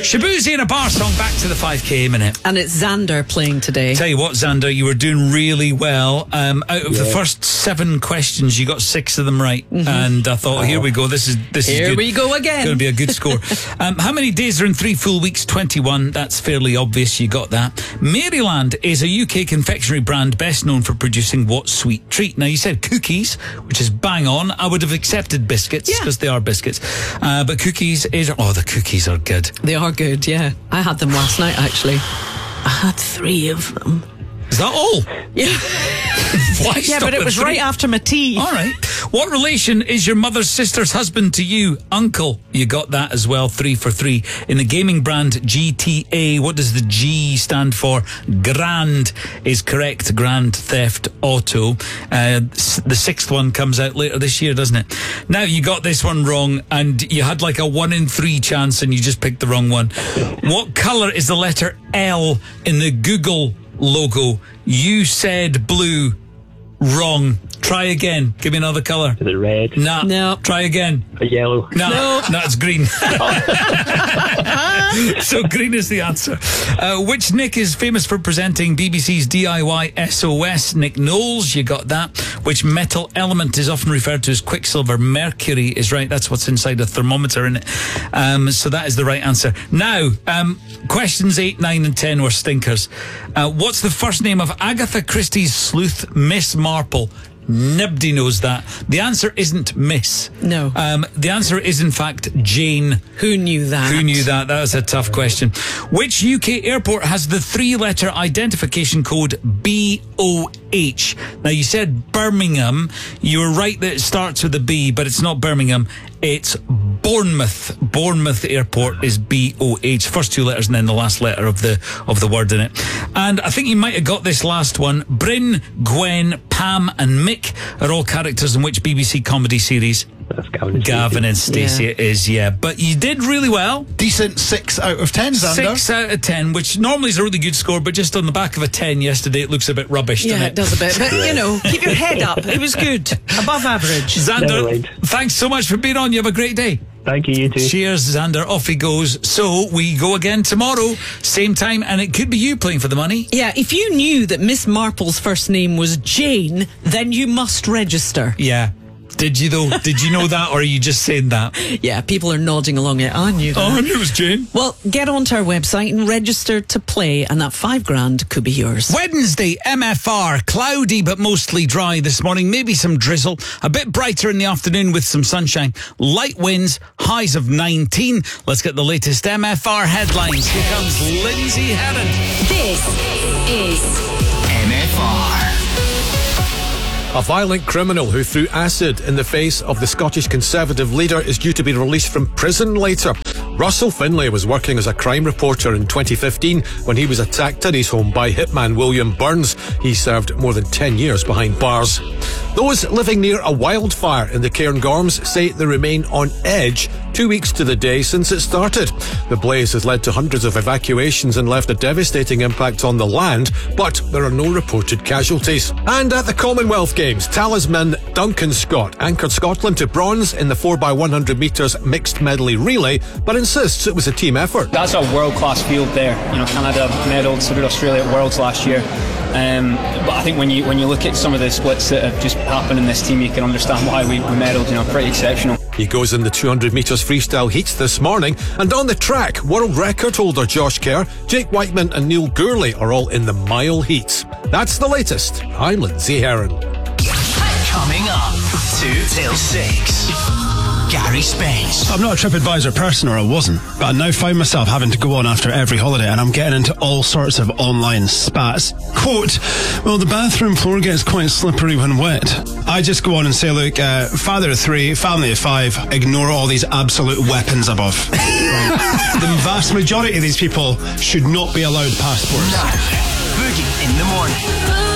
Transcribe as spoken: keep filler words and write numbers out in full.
Shabuzi and a bar song. Back to the five K in a minute. And it's Xander playing today. Tell you what, Xander, you were doing really well. Um, out of yeah. the first seven questions, you got six of them right. Mm-hmm. And I thought, oh. here we go. This is this here is good. we go again. Going to be a good score. um, how many days are in three full weeks? twenty-one. That's fairly obvious. You got that. Maryland is a U K confectionery brand best known for producing what sweet treat? Now, you said cookies, which is bang on. I would have accepted biscuits because yeah. they are biscuits. Uh, but cookies is... Oh, the cookies are good. They are good, yeah. I had them last night, actually. I had three of them. Is that all? Yeah. Why yeah, but it was three? right after my tea. All right. What relation is your mother's sister's husband to you? Uncle. You got that as well. Three for three. In the gaming brand G T A, what does the G stand for? Grand is correct. Grand Theft Auto. Uh, the sixth one comes out later this year, doesn't it? Now, you got this one wrong, and you had like a one in three chance, and you just picked the wrong one. What colour is the letter L in the Google logo? You said blue. Wrong. Try again. Give me another colour. Is it red? Nah. No. Try again. A yellow? Nah. No. No, it's green. So green is the answer. Uh, which Nick is famous for presenting B B C's D I Y S O S? Nick Knowles, you got that. Which metal element is often referred to as quicksilver? Mercury is right. That's what's inside a thermometer, isn't it? Um, so that is the right answer. Now, um, questions eight, nine and ten were stinkers. Uh, what's the first name of Agatha Christie's sleuth, Miss Marple? Nobody knows that. The answer isn't Miss. No. Um, the answer is, in fact, Jane. Who knew that? Who knew that? That was a tough question. Which U K airport has the three-letter identification code B O H? Now, you said Birmingham. You were right that it starts with a B, but it's not Birmingham. It's Bournemouth. Bournemouth Airport is B O H. First two letters and then the last letter of the of the word in it. And I think you might have got this last one. Bryn, Gwen, Pam and Mick are all characters in which B B C comedy series? That's Gavin and Gavin and Stacey Yeah. it is, yeah. But you did really well. Decent six out of ten, Xander. Six out of ten, which normally is a really good score, but just on the back of a ten yesterday, it looks a bit rubbish, doesn't Yeah, it? it does a bit. But, you know, keep your head up. It was good. Above average. Never Xander, mind. thanks so much for being on. You have a great day. Thank you, you too. Cheers, Xander. Off he goes. So we go again tomorrow, same time, and it could be you playing for the money. Yeah, if you knew that Miss Marple's first name was Jane, then you must register. Yeah. Did you though? Did you know that, or are you just saying that? Yeah, people are nodding along it. I knew that. Oh, I knew it was Jane. Well, get onto our website and register to play, and that five grand could be yours. Wednesday, M F R, cloudy but mostly dry this morning, maybe some drizzle, a bit brighter in the afternoon with some sunshine, light winds, highs of nineteen. Let's get the latest M F R headlines. Here comes Lindsay Heron. This is M F R. A violent criminal who threw acid in the face of the Scottish Conservative leader is due to be released from prison later. Russell Finlay was working as a crime reporter in twenty fifteen when he was attacked at his home by hitman William Burns. He served more than ten years behind bars. Those living near a wildfire in the Cairngorms say they remain on edge two weeks to the day since it started. The blaze has led to hundreds of evacuations and left a devastating impact on the land, but there are no reported casualties. And at the Commonwealth Games, talisman Duncan Scott anchored Scotland to bronze in the four by one hundred metres mixed medley relay, but insists it was a team effort. That's a world-class field there. You know, Canada medalled, so did Australia at Worlds last year. Um, but I think when you when you look at some of the splits that have just happened in this team, you can understand why we, we medalled. You know, pretty exceptional. He goes in the two hundred metres freestyle heats this morning, and on the track, world record holder Josh Kerr, Jake Whiteman and Neil Gourley are all in the mile heats. That's the latest. I'm Lindsay Heron. Coming up, two till six. Gary Spence. I'm not a TripAdvisor person, or I wasn't, but I now find myself having to go on after every holiday, and I'm getting into all sorts of online spats. Quote, well, the bathroom floor gets quite slippery when wet. I just go on and say, look, uh, father of three, family of five, ignore all these absolute weapons above. The vast majority of these people should not be allowed passports. Now, Boogie in the morning.